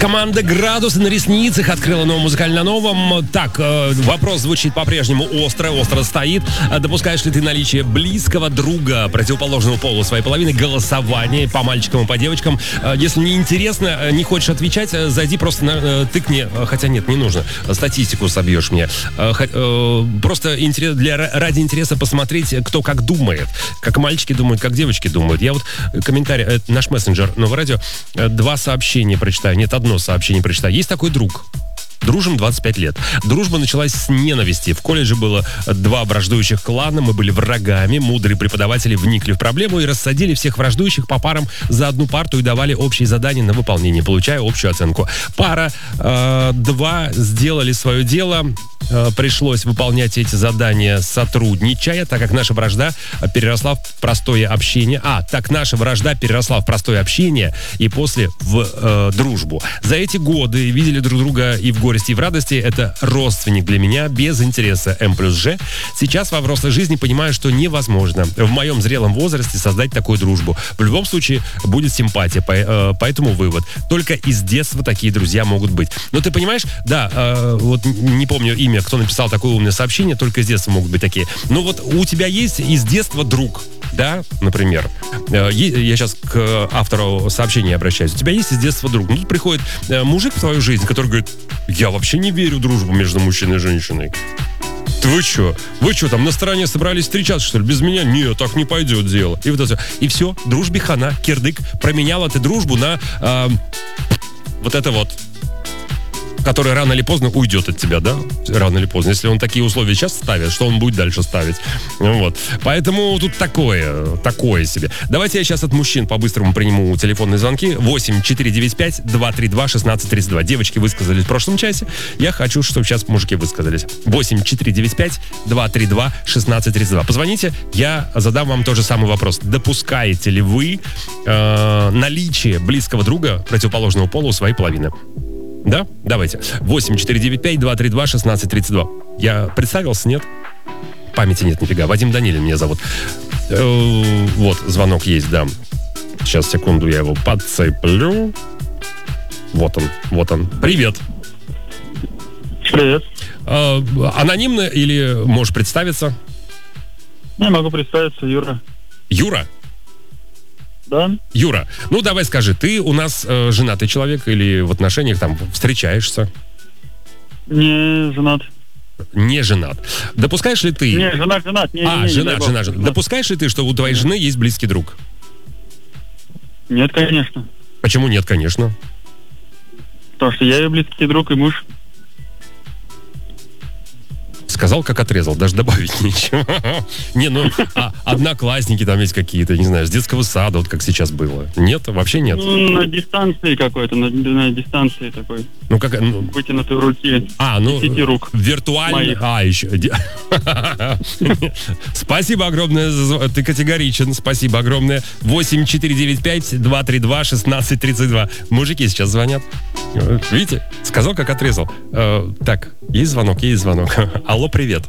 Команда «Градусы» на ресницах открыла новый музыкальный на новом. Так, вопрос звучит по-прежнему остро стоит. Допускаешь ли ты наличие близкого друга противоположного пола своей половины? Голосование по мальчикам и по девочкам. Если не интересно, не хочешь отвечать, зайди просто тыкни, хотя нет, не нужно. Статистику собьешь мне. Просто ради интереса посмотреть, кто как думает. Как мальчики думают, как девочки думают. Я вот комментарий, наш мессенджер Новое радио, 2 сообщения прочитаю. Нет, одно сообщение прочитаю. Есть такой друг. Дружим 25 лет. Дружба началась с ненависти. В колледже было 2 враждующих клана, мы были врагами. Мудрые преподаватели вникли в проблему и рассадили всех враждующих по парам за одну парту и давали общие задания на выполнение, получая общую оценку. Пара 2 сделали свое дело. Пришлось выполнять эти задания сотрудничая, так как наша вражда переросла в простое общение. Наша вражда переросла в простое общение и после в дружбу. За эти годы видели друг друга и в горести, и в радости. Это родственник для меня без интереса М+Ж. Сейчас во взрослой жизни понимаю, что невозможно в моем зрелом возрасте создать такую дружбу. В любом случае будет симпатия, поэтому вывод. Только из детства такие друзья могут быть. Но ты понимаешь, да, вот не помню имя, кто написал такое умное сообщение, только из детства могут быть такие. Но вот у тебя есть из детства друг, да, например. Я сейчас к автору сообщения обращаюсь. У тебя есть из детства друг. Ну, тут приходит мужик в твою жизнь, который говорит: я вообще не верю в дружбу между мужчиной и женщиной. Вы что, там на стороне собрались встречаться, что ли? Без меня? Нет, так не пойдет дело. И вот это все. И все, дружбе хана, кирдык. Променяла ты дружбу на вот это вот, который рано или поздно уйдет от тебя, да? Рано или поздно. Если он такие условия сейчас ставит, что он будет дальше ставить? Вот. Поэтому тут такое себе. Давайте я сейчас от мужчин по-быстрому приниму телефонные звонки. 8-495-232-1632. Девочки высказались в прошлом часе. Я хочу, чтобы сейчас мужики высказались. 8-495-232-1632. Позвоните, я задам вам тот же самый вопрос. Допускаете ли вы наличие близкого друга противоположного пола у своей половины? Да? Давайте. 8-495-232-1632. Я представился, нет? Памяти нет нифига. Вадим Данилин меня зовут. Вот, звонок есть, да. Сейчас, секунду, я его подцеплю. Вот он. Привет. Привет. Анонимно или можешь представиться? Я могу представиться, Юра. Юра? Да. Юра, ну давай скажи, ты у нас женатый человек или в отношениях там встречаешься? Не женат. Не женат. Допускаешь ли ты... Не, женат. Женат. Допускаешь ли ты, что у твоей жены есть близкий друг? Нет, конечно. Почему нет, конечно? Потому что я ее близкий друг и муж. Сказал, как отрезал, даже добавить нечего. Не, ну, одноклассники там есть какие-то, не знаю, с детского сада, вот как сейчас было. Нет, вообще нет. На дистанции какой-то, на дистанции такой. Ну, как... Вытянутой руки. 10 рук. Виртуально. Еще. Спасибо огромное. Ты категоричен. Спасибо огромное. 8-495-232-1632. Мужики сейчас звонят. Видите? Сказал, как отрезал. Так, есть звонок. Алло, привет.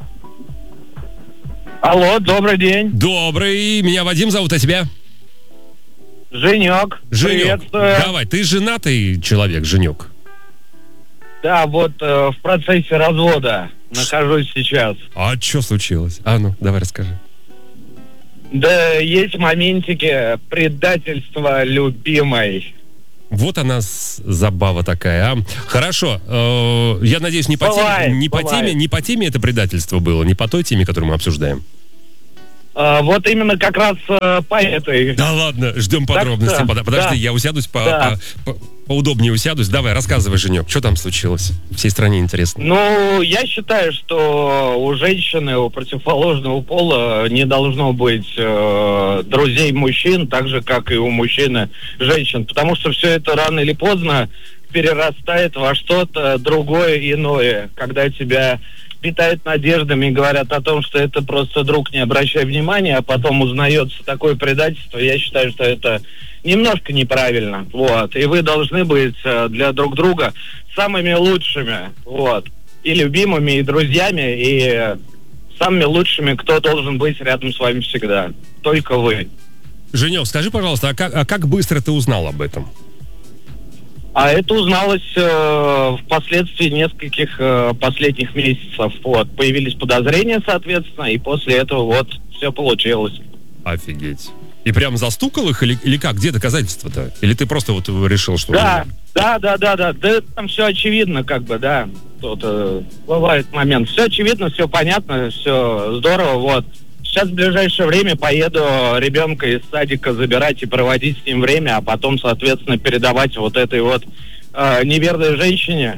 Алло, добрый день. Добрый. Меня Вадим зовут, а тебя? Женек. Приветствую. Давай, ты женатый человек, Женек? Да, вот в процессе развода нахожусь сейчас. А что случилось? Ну, давай расскажи. Да, есть моментики предательства любимой. Вот она забава такая, Хорошо. Я надеюсь, не по теме это предательство было, не по той теме, которую мы обсуждаем. Вот именно как раз по этой. Да ладно, ждем подробностей. Подожди, я усядусь поудобнее усядусь. Давай, рассказывай, Женек, что там случилось? Всей стране интересно. Ну, я считаю, что у женщины, у противоположного пола не должно быть друзей мужчин, так же, как и у мужчины женщин. Потому что все это рано или поздно перерастает во что-то другое, иное. Когда тебя питают надеждами и говорят о том, что это просто друг, не обращай внимания, а потом узнается такое предательство, я считаю, что это немножко неправильно. Вот. И вы должны быть для друг друга самыми лучшими. Вот. И любимыми, и друзьями, и самыми лучшими, кто должен быть рядом с вами всегда. Только вы. Женек, скажи, пожалуйста, а как быстро ты узнал об этом? А это узналось впоследствии нескольких последних месяцев. Вот. Появились подозрения, соответственно, и после этого вот все получилось. Офигеть. И прям застукал их или как? Где доказательства-то? Или ты просто вот решил, что... Да, там все очевидно, как бы, да. Тут бывает момент. Все очевидно, все понятно, все здорово, вот. Сейчас в ближайшее время поеду ребенка из садика забирать и проводить с ним время, а потом, соответственно, передавать вот этой вот неверной женщине.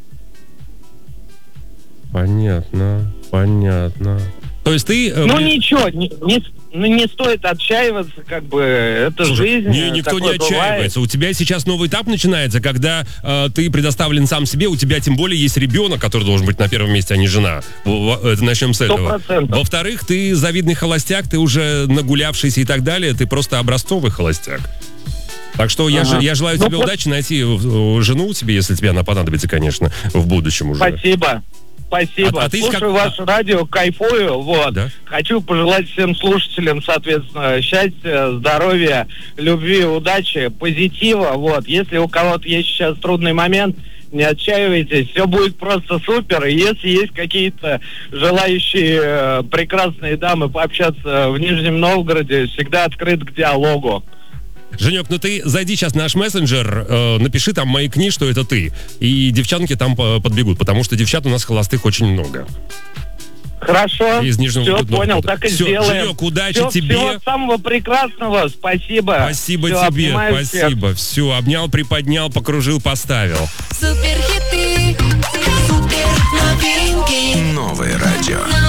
Понятно. То есть ты... Ничего, не стоит отчаиваться, как бы, это жизнь. Никто не отчаивается. Бывает. У тебя сейчас новый этап начинается, когда ты предоставлен сам себе, у тебя тем более есть ребенок, который должен быть на первом месте, а не жена. Начнем с этого. 100%. Во-вторых, ты завидный холостяк, ты уже нагулявшийся и так далее, ты просто образцовый холостяк. Так что я желаю тебе удачи найти жену тебе, если тебе она понадобится, конечно, в будущем уже. Спасибо. Слушаю ваше радио, кайфую, вот. Да? Хочу пожелать всем слушателям, соответственно, счастья, здоровья, любви, удачи, позитива, вот. Если у кого-то есть сейчас трудный момент, не отчаивайтесь, все будет просто супер. И если есть какие-то желающие прекрасные дамы пообщаться в Нижнем Новгороде, всегда открыт к диалогу. Женек, ты зайди сейчас в наш мессенджер, напиши там «Маякни», что это ты. И девчонки там подбегут, потому что девчат у нас холостых очень много. Хорошо, из Нижнего все, Новгорода. понял, так и все, сделаем. Женек, удачи все, тебе. Всего самого прекрасного, спасибо. Спасибо все, тебе, спасибо. Всех. Все, обнял, приподнял, покружил, поставил. Супер хиты, супер новинки. Новое радио.